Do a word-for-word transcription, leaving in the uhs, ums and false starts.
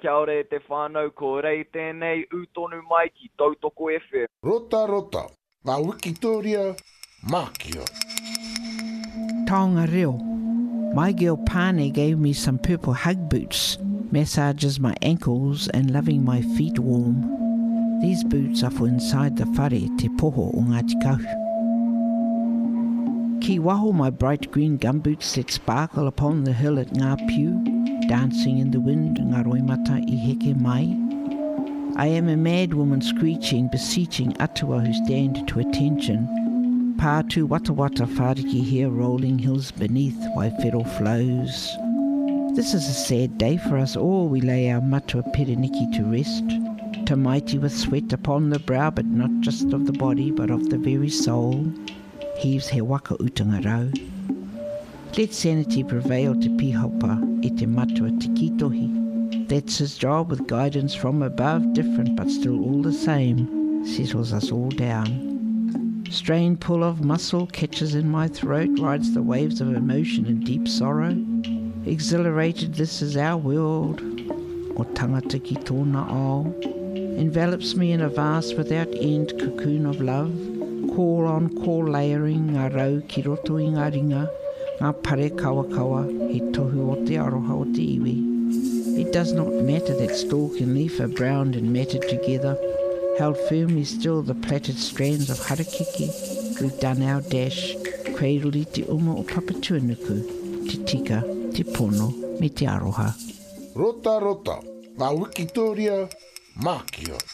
Kia ora e te whānau, ko rei tēnei utonu mai ki Tautoko F M. Rota, rota, ngā Wikitoria, Mākia. Taonga reo. My girl Pane gave me some purple hug boots, massages my ankles and loving my feet warm. These boots are for inside the whare te poho o Ngāti Kahu. Ki waho my bright green gumboots that sparkle upon the hill at Ngā Piu, dancing in the wind, ngā roimata I heke mai. I am a mad woman screeching, beseeching atua who stand to attention. Pātu wata wata whāriki here rolling hills beneath Waifero flows. This is a sad day for us all. We lay our matua pereniki to rest. Tamaiti with sweat upon the brow, but not just of the body, but of the very soul. Heaves he waka utanga rau. Let sanity prevail te pihopa e te matua te kitohi. That's his job with guidance from above, different but still all the same. Settles us all down. Strained pull of muscle catches in my throat, rides the waves of emotion and deep sorrow. Exhilarated, this is our world, o tangata ki tōna ao. Envelops me in a vast without end cocoon of love. Call on call layering, ngā rau ki roto I ngā ringa, ngā pare kawa kawa, he tohu o te aroha o te iwi. It does not matter that stalk and leaf are browned and matted together. Held firmly still the plaited strands of harakiki. We've done our dash, cradled I te uma o Papatuanuku, te tika, te pono, me te aroha. Rota, rota, ngā Wikitoria, Mākia.